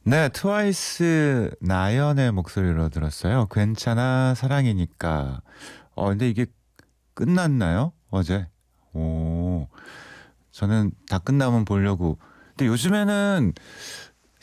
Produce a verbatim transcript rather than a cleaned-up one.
네, 트와이스 나연의 목소리로 들었어요. 괜찮아, 사랑이니까. 어, 근데 이게 끝났나요? 어제? 오, 저는 다 끝나면 보려고. 근데 요즘에는